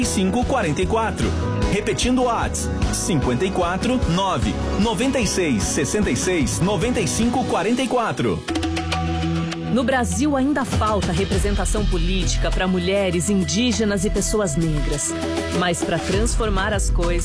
5544. Repetindo o WhatsApp, 54 9 96 66 95 44. No Brasil ainda falta representação política para mulheres, indígenas e pessoas negras. Mas para transformar as coisas,